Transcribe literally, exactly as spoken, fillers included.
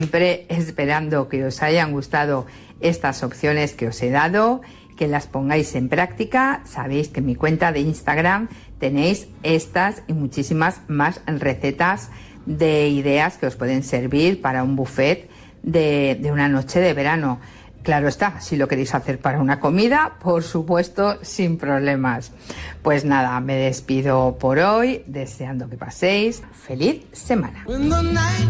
Siempre esperando que os hayan gustado estas opciones que os he dado, que las pongáis en práctica. Sabéis que en mi cuenta de Instagram tenéis estas y muchísimas más recetas de ideas que os pueden servir para un buffet de, de una noche de verano. Claro está, si lo queréis hacer para una comida, por supuesto, sin problemas. Pues nada, me despido por hoy, deseando que paséis feliz semana.